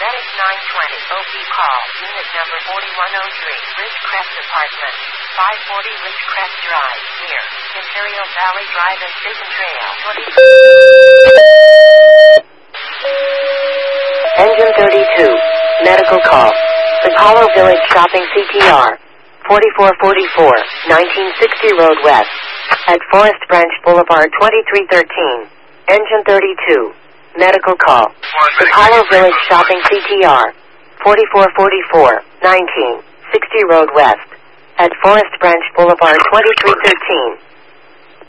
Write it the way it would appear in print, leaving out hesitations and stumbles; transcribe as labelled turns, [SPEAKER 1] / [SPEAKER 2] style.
[SPEAKER 1] Medic 920, OP call, unit number 4103, Ridgecrest Apartment, 540 Ridgecrest Drive, near Imperial Valley Drive and Chisholm Trail, 20... Engine 32, medical call. Apollo Village Shopping CTR, 4444, 1960 Road West, at Forest Branch Boulevard 2313. Engine 32, medical call. Apollo Village Shopping CTR, 4444, 1960 Road West, at Forest Branch Boulevard 2313.